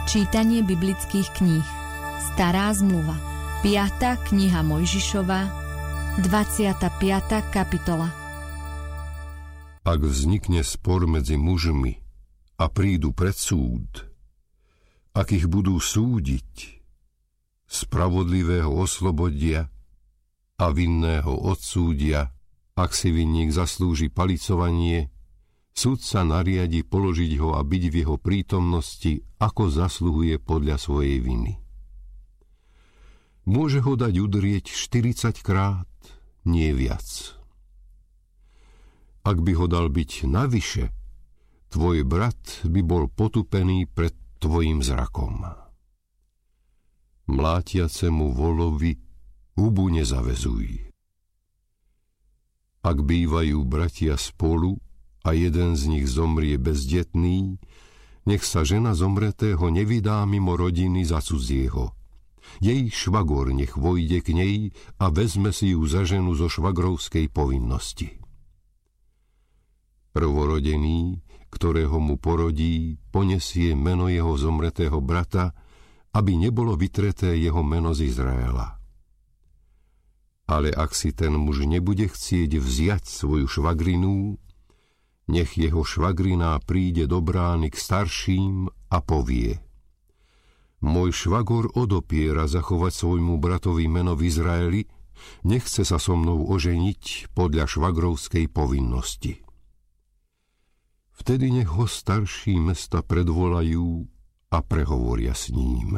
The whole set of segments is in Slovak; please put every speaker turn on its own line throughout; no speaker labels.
Čítanie biblických kníh. Stará zmluva. 5. kniha Mojžišova, 25. kapitola.
Ak vznikne spor medzi mužmi a prídu pred súd, ak ich budú súdiť, spravodlivého oslobodia a vinného odsúdia, ak si vinník zaslúži palicovanie, sudca nariadi položiť ho a byť v jeho prítomnosti, ako zasluhuje podľa svojej viny. Môže ho dať udrieť 40 krát, nie viac. Ak by ho dal byť navyše, tvoj brat by bol potupený pred tvojim zrakom. Mlátiacemu volovi hubu nezavezuj. Ak bývajú bratia spolu a jeden z nich zomrie bezdetný, nech sa žena zomretého nevydá mimo rodiny za cudzieho. Jej švagor nech vojde k nej a vezme si ju za ženu zo švagrovskej povinnosti. Prvorodený, ktorého mu porodí, ponesie meno jeho zomretého brata, aby nebolo vytreté jeho meno z Izraela. Ale ak si ten muž nebude chcieť vziať svoju švagrinu, nech jeho švagriná príde do brány k starším a povie: Môj švagor odopiera zachovať svojmu bratovi meno v Izraeli, nechce sa so mnou oženiť podľa švagrovskej povinnosti. Vtedy nech ho starší mesta predvolajú a prehovoria s ním.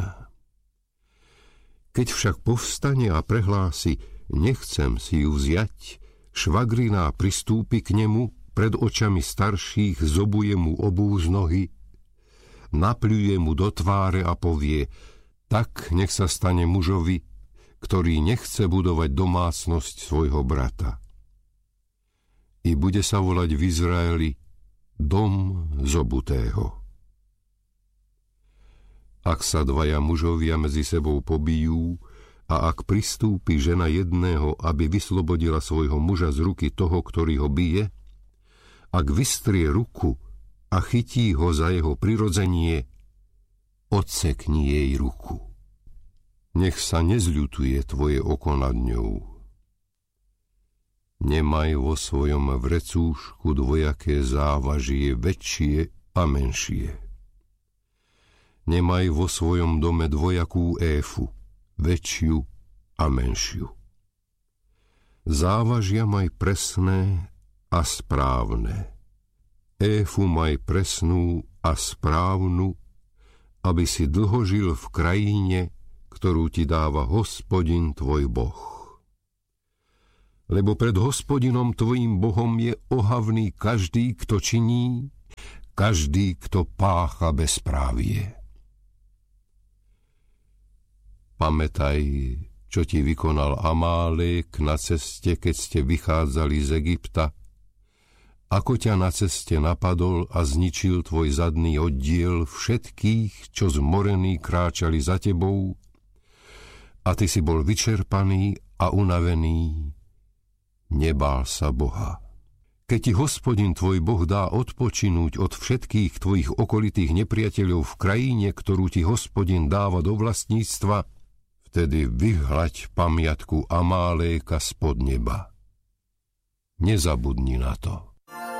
Keď však povstane a prehlási: Nechcem si ju vziať, švagriná pristúpi k nemu, pred očami starších zobuje mu obuv z nohy, napľuje mu do tváre a povie: Tak nech sa stane mužovi, ktorý nechce budovať domácnosť svojho brata. I bude sa volať v Izraeli dom zobutého. Ak sa dvaja mužovia medzi sebou pobijú a ak pristúpi žena jedného, aby vyslobodila svojho muža z ruky toho, ktorý ho bije, ak vystrie ruku a chytí ho za jeho prirodzenie, odsekni jej ruku. Nech sa nezľutuje tvoje oko nad ňou. Nemaj vo svojom vrecúšku dvojaké závažie väčšie a menšie. Nemaj vo svojom dome dvojakú éfu, väčšiu a menšiu. Závažia maj presné a správne. Éfu maj presnú a správnu, aby si dlho žil v krajine, ktorú ti dáva Hospodin tvoj Boh. Lebo pred Hospodinom tvojím Bohom je ohavný každý, kto činí, každý, kto pácha bezprávie. Pamätaj, čo ti vykonal Amálek na ceste, keď ste vychádzali z Egypta, ako ťa na ceste napadol a zničil tvoj zadný oddiel všetkých, čo zmorení kráčali za tebou, a ty si bol vyčerpaný a unavený, nebál sa Boha. Keď ti Hospodin tvoj Boh dá odpočinúť od všetkých tvojich okolitých nepriateľov v krajine, ktorú ti Hospodin dáva do vlastníctva, vtedy vyhľaď pamiatku Amáléka spod neba. Nezabudni na to.